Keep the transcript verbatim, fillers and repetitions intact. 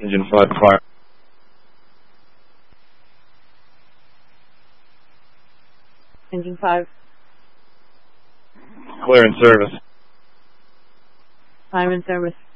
Engine five fire. Engine five. Clear in service. I'm in service.